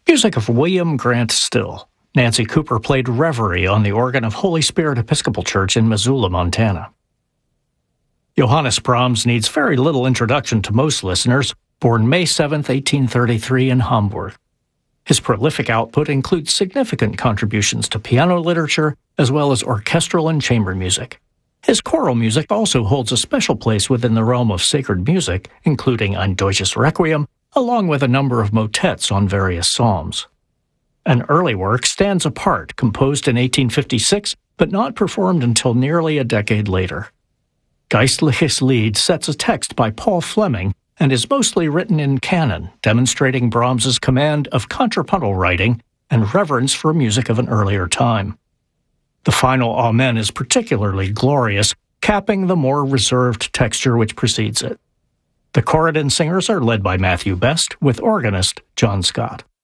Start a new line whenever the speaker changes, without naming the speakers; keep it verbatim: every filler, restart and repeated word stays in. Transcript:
Music of William Grant Still. Nancy Cooper played Reverie on the organ of Holy Spirit Episcopal Church in Missoula, Montana. Johannes Brahms needs very little introduction to most listeners, born May seventh, eighteen thirty-three in Hamburg. His prolific output includes significant contributions to piano literature, as well as orchestral and chamber music. His choral music also holds a special place within the realm of sacred music, including Ein Deutsches Requiem, along with a number of motets on various psalms. An early work stands apart, composed in eighteen fifty-six, but not performed until nearly a decade later. Geistliches Lied sets a text by Paul Fleming and is mostly written in canon, demonstrating Brahms's command of contrapuntal writing and reverence for music of an earlier time. The final Amen is particularly glorious, capping the more reserved texture which precedes it. The Corridon singers are led by Matthew Best, with organist John Scott.